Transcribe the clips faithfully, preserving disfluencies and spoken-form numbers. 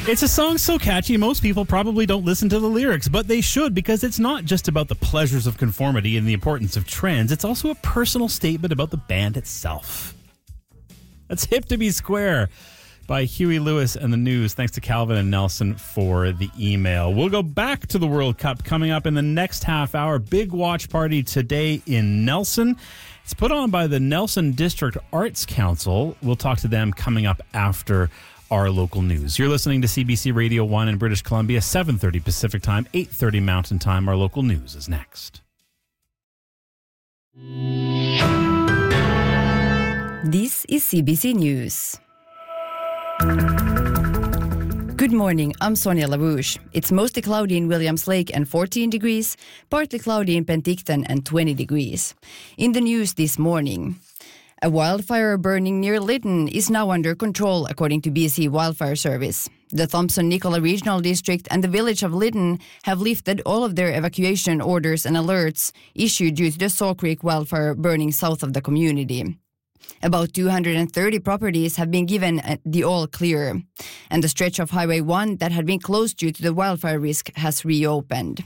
It's a song so catchy, most people probably don't listen to the lyrics, but they should, because it's not just about the pleasures of conformity and the importance of trends. It's also a personal statement about the band itself. That's Hip to Be Square by Huey Lewis and the News. Thanks to Calvin and Nelson for the email. We'll go back to the World Cup coming up in the next half hour. Big watch party today in Nelson. It's put on by the Nelson District Arts Council. We'll talk to them coming up after our local news. You're listening to C B C Radio one in British Columbia, seven thirty Pacific Time, eight thirty Mountain Time. Our local news is next. This is C B C News. Good morning, I'm Sonia LaRouche. It's mostly cloudy in Williams Lake and fourteen degrees, partly cloudy in Penticton and twenty degrees. In the news this morning, a wildfire burning near Lytton is now under control, according to B C Wildfire Service. The Thompson-Nicola Regional District and the village of Lytton have lifted all of their evacuation orders and alerts issued due to the Saw Creek wildfire burning south of the community. About two hundred thirty properties have been given the all clear, and the stretch of Highway one that had been closed due to the wildfire risk has reopened.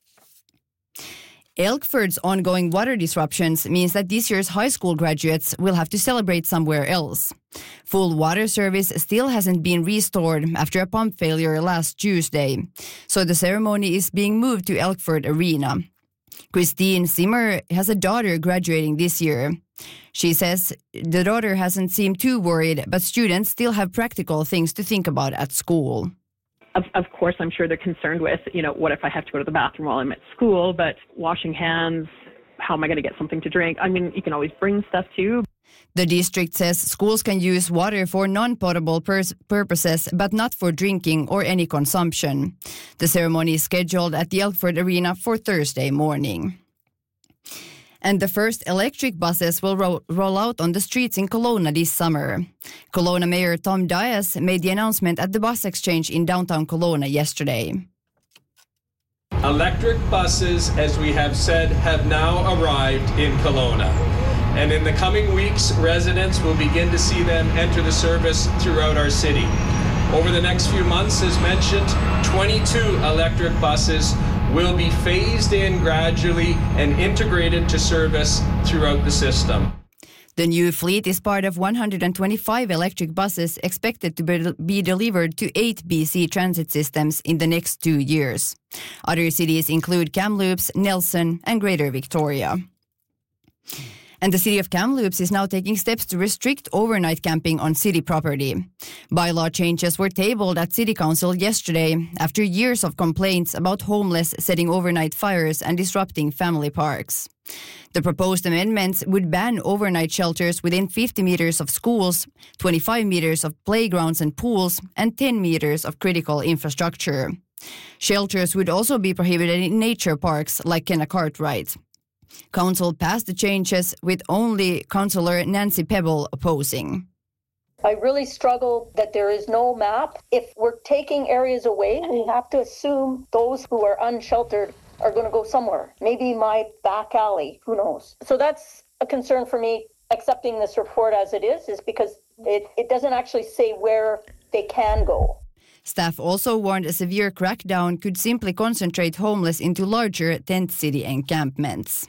Elkford's ongoing water disruptions means that this year's high school graduates will have to celebrate somewhere else. Full water service still hasn't been restored after a pump failure last Tuesday, so the ceremony is being moved to Elkford Arena. Christine Zimmer has a daughter graduating this year. She says the daughter hasn't seemed too worried, but students still have practical things to think about at school. Of, of course, I'm sure they're concerned with, you know, what if I have to go to the bathroom while I'm at school, but washing hands, how am I going to get something to drink? I mean, you can always bring stuff too. The district says schools can use water for non-potable pers- purposes, but not for drinking or any consumption. The ceremony is scheduled at the Elkford Arena for Thursday morning. And the first electric buses will ro- roll out on the streets in Kelowna this summer. Kelowna Mayor Tom Dias made the announcement at the bus exchange in downtown Kelowna yesterday. Electric buses, as we have said, have now arrived in Kelowna. And in the coming weeks, residents will begin to see them enter the service throughout our city. Over the next few months, as mentioned, twenty-two electric buses will be phased in gradually and integrated to service throughout the system. The new fleet is part of one hundred twenty-five electric buses expected to be delivered to eight B C transit systems in the next two years. Other cities include Kamloops, Nelson, and Greater Victoria. And the city of Kamloops is now taking steps to restrict overnight camping on city property. Bylaw changes were tabled at City Council yesterday after years of complaints about homeless setting overnight fires and disrupting family parks. The proposed amendments would ban overnight shelters within fifty meters of schools, twenty-five meters of playgrounds and pools, and ten meters of critical infrastructure. Shelters would also be prohibited in nature parks like Kenna Cartwright. Council passed the changes with only Councillor Nancy Pebble opposing. I really struggle that there is no map. If we're taking areas away, we have to assume those who are unsheltered are going to go somewhere. Maybe my back alley, who knows? So that's a concern for me, accepting this report as it is, is because it, it doesn't actually say where they can go. Staff also warned a severe crackdown could simply concentrate homeless into larger tent city encampments.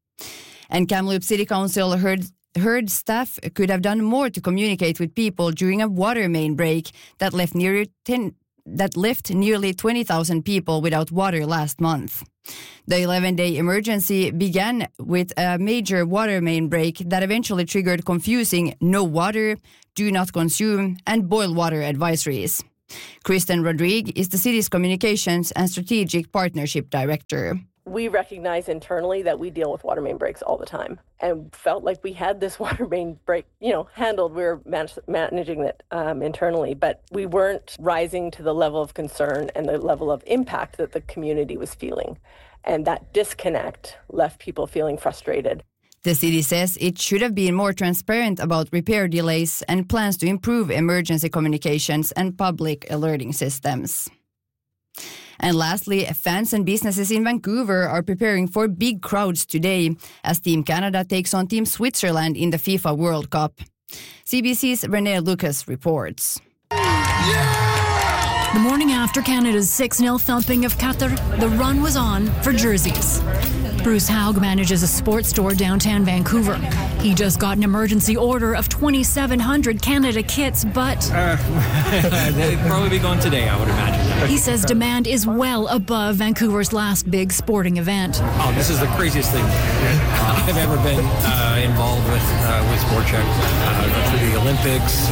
And Kamloops City Council heard, heard staff could have done more to communicate with people during a water main break that left nearly ten, that left nearly twenty thousand people without water last month. The eleven-day emergency began with a major water main break that eventually triggered confusing no water, do not consume, and boil water advisories. Kristen Rodrigue is the city's communications and strategic partnership director. We recognize internally that we deal with water main breaks all the time and felt like we had this water main break, you know, handled. We were manage- managing it um, internally, but we weren't rising to the level of concern and the level of impact that the community was feeling. And that disconnect left people feeling frustrated. The city says it should have been more transparent about repair delays and plans to improve emergency communications and public alerting systems. And lastly, fans and businesses in Vancouver are preparing for big crowds today as Team Canada takes on Team Switzerland in the FIFA World Cup. C B C's Renee Lucas reports. Yeah! The morning after Canada's six nil thumping of Qatar, the run was on for jerseys. Bruce Haug manages a sports store downtown Vancouver. He just got an emergency order of twenty-seven hundred Canada kits, but... Uh, they'd probably be going today, I would imagine. He says demand is well above Vancouver's last big sporting event. Oh, this is the craziest thing I've ever been uh, involved with uh, with Sport Chek. Uh, through the Olympics,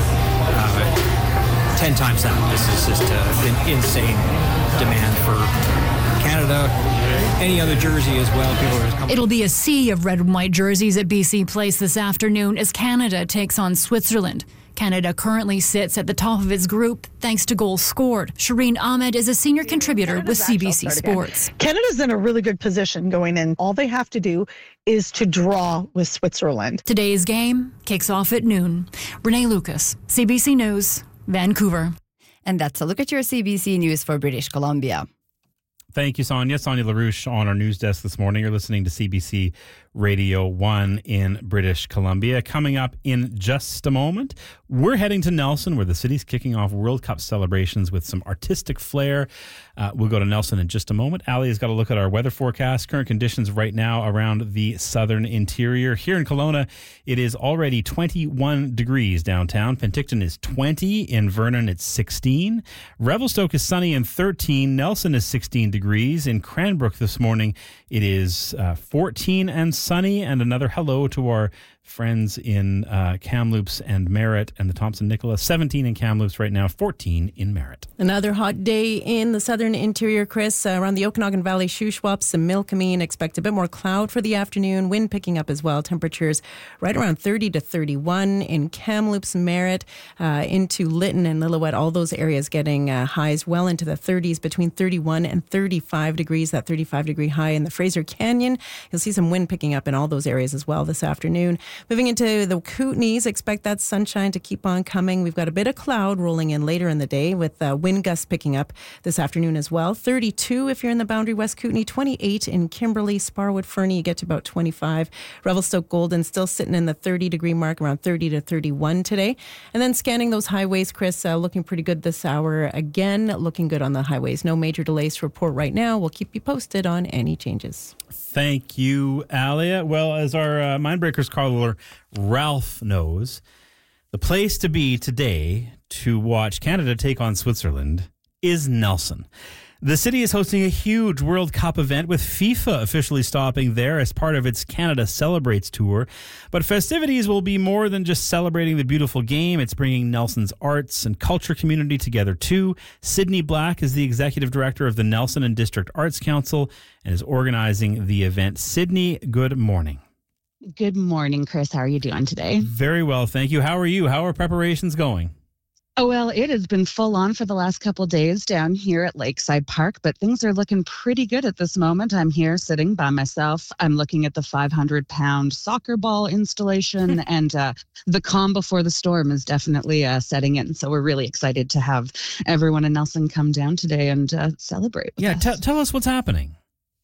uh, ten times that. This is just uh, an insane demand for Canada. Any other jersey as well. People are just coming. It'll be a sea of red and white jerseys at B C Place this afternoon as Canada takes on Switzerland. Canada currently sits at the top of its group thanks to goals scored. Shireen Ahmed is a senior contributor with C B C Sports. Canada's in a really good position going in. All they have to do is to draw with Switzerland. Today's game kicks off at noon. Renee Lucas, C B C News, Vancouver. And that's a look at your C B C News for British Columbia. Thank you, Sonia. Sonia LaRouche on our news desk this morning. You're listening to C B C Radio one in British Columbia. Coming up in just a moment, we're heading to Nelson, where the city's kicking off World Cup celebrations with some artistic flair. Uh, we'll go to Nelson in just a moment. Ali has got a look at our weather forecast. Current conditions right now around the southern interior. Here in Kelowna, it is already twenty-one degrees downtown. Penticton is twenty. In Vernon, it's sixteen. Revelstoke is sunny and thirteen. Nelson is sixteen degrees. In Cranbrook this morning, it is uh, fourteen and sunny. And another hello to our friends in uh, Kamloops and Merritt and the Thompson Nicola. seventeen in Kamloops right now, fourteen in Merritt. Another hot day in the southern interior, Chris. Uh, around the Okanagan Valley, Shuswap, some Milkameen. Expect a bit more cloud for the afternoon. Wind picking up as well. Temperatures right around thirty to thirty-one in Kamloops, Merritt, uh, into Lytton and Lillooet. All those areas getting uh, highs well into the thirties, between thirty-one and thirty-five degrees. That thirty-five degree high in the Fraser Canyon. You'll see some wind picking up in all those areas as well this afternoon. Moving into the Kootenays, expect that sunshine to keep on coming. We've got a bit of cloud rolling in later in the day with uh, wind gusts picking up this afternoon as well. thirty-two if you're in the Boundary West Kootenay, twenty-eight in Kimberley, Sparwood, Fernie, you get to about twenty-five. Revelstoke, Golden still sitting in the thirty degree mark, around thirty to thirty-one today. And then scanning those highways, Chris, uh, looking pretty good this hour. Again, looking good on the highways. No major delays to report right now. We'll keep you posted on any changes. Thank you, Alia. Well, as our uh, Mindbreakers caller Ralph knows, the place to be today to watch Canada take on Switzerland is Nelson. The city is hosting a huge World Cup event with FIFA officially stopping there as part of its Canada Celebrates tour. But festivities will be more than just celebrating the beautiful game. It's bringing Nelson's arts and culture community together too. Sydney Black is the executive director of the Nelson and District Arts Council and is organizing the event. Sydney, good morning. Good morning, Chris. How are you doing today? Very well, thank you. How are you? How are preparations going? Oh, well, it has been full on for the last couple of days down here at Lakeside Park, but things are looking pretty good at this moment. I'm here sitting by myself. I'm looking at the five hundred pound soccer ball installation, and uh, the calm before the storm is definitely uh, setting in. So we're really excited to have everyone in Nelson come down today and uh, celebrate with Yeah, us. t- tell us what's happening.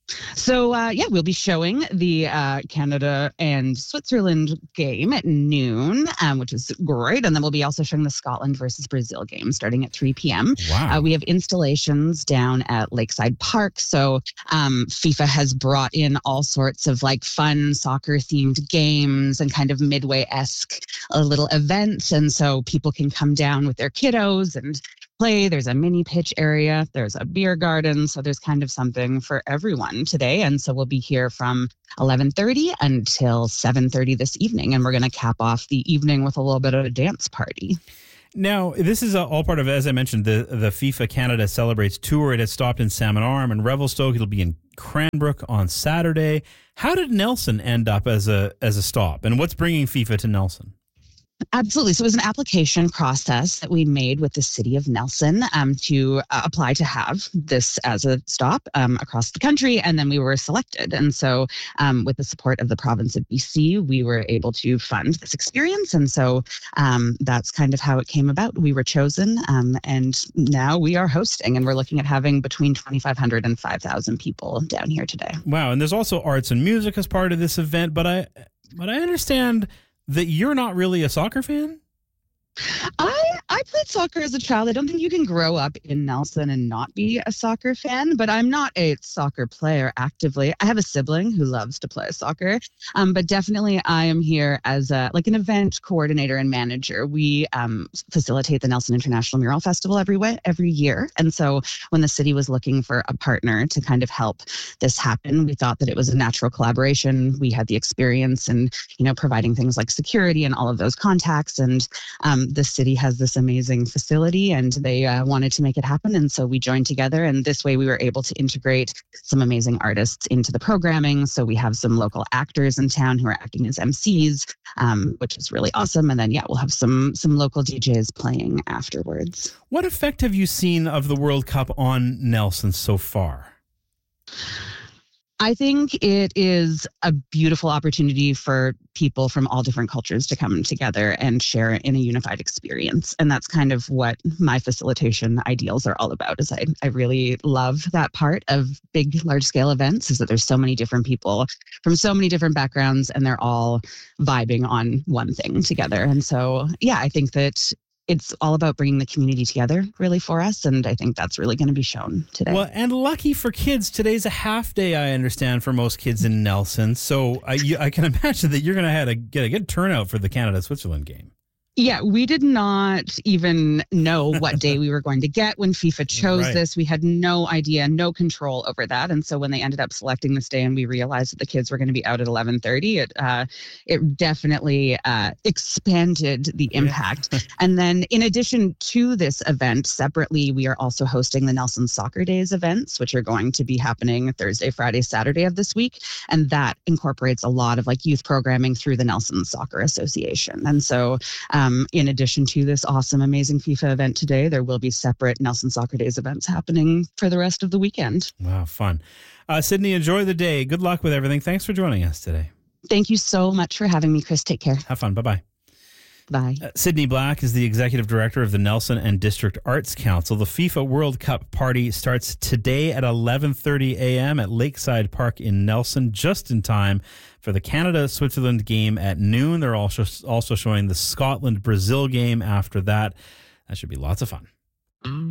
So, uh, yeah, we'll be showing the uh, Canada and Switzerland game at noon, um, which is great. And then we'll be also showing the Scotland versus Brazil game starting at three p.m. Wow. Uh, we have installations down at Lakeside Park. So um, FIFA has brought in all sorts of like fun soccer-themed games and kind of Midway-esque uh, little events. And so people can come down with their kiddos and play. There's a mini pitch area. There's a beer garden. So there's kind of something for everyone today. And so we'll be here from eleven thirty until seven thirty this evening. And we're going to cap off the evening with a little bit of a dance party. Now, this is all part of, as I mentioned, the, the FIFA Canada Celebrates tour. It has stopped in Salmon Arm and Revelstoke. It'll be in Cranbrook on Saturday. How did Nelson end up as a as a stop? And what's bringing FIFA to Nelson? Absolutely. So it was an application process that we made with the city of Nelson um, to uh, apply to have this as a stop um, across the country. And then we were selected. And so um, with the support of the province of B C, we were able to fund this experience. And so um, that's kind of how it came about. We were chosen um, and now we are hosting, and we're looking at having between twenty-five hundred and five thousand people down here today. Wow. And there's also arts and music as part of this event. But I, but I understand that you're not really a soccer fan? I I played soccer as a child. I don't think you can grow up in Nelson and not be a soccer fan, but I'm not a soccer player actively. I have a sibling who loves to play soccer, um, but definitely I am here as a, like an event coordinator and manager. We um, facilitate the Nelson International Mural Festival every way, every year, and so when the city was looking for a partner to kind of help this happen, we thought that it was a natural collaboration. We had the experience and you know providing things like security and all of those contacts, and um, the city has this amazing facility and they uh, wanted to make it happen. And so we joined together, and this way we were able to integrate some amazing artists into the programming. So we have some local actors in town who are acting as M Cs, um, which is really awesome. And then, yeah, we'll have some some local D Js playing afterwards. What effect have you seen of the World Cup on Nelson so far? I think it is a beautiful opportunity for people from all different cultures to come together and share in a unified experience. And that's kind of what my facilitation ideals are all about. Is I, I really love that part of big, large scale events, is that there's so many different people from so many different backgrounds and they're all vibing on one thing together. And so, yeah, I think that it's all about bringing the community together really for us. And I think that's really going to be shown today. Well, and lucky for kids, today's a half day, I understand, for most kids in Nelson. So I, you, I can imagine that you're going to have to get a good turnout for the Canada-Switzerland game. Yeah, we did not even know what day we were going to get when FIFA chose Right. this. We had no idea, no control over that. And so when they ended up selecting this day and we realized that the kids were going to be out at eleven thirty, it uh, it definitely uh, expanded the impact. And then in addition to this event, separately, we are also hosting the Nelson Soccer Days events, which are going to be happening Thursday, Friday, Saturday of this week. And that incorporates a lot of like youth programming through the Nelson Soccer Association. And so um, in addition to this awesome, amazing FIFA event today, there will be separate Nelson Soccer Days events happening for the rest of the weekend. Wow, fun. Uh, Sydney, enjoy the day. Good luck with everything. Thanks for joining us today. Thank you so much for having me, Chris. Take care. Have fun. Bye-bye. Bye. Uh, Sydney Black is the executive director of the Nelson and District Arts Council. The FIFA World Cup party starts today at eleven thirty a.m. at Lakeside Park in Nelson, just in time for the Canada-Switzerland game at noon. They're also also showing the Scotland-Brazil game after that. That should be lots of fun.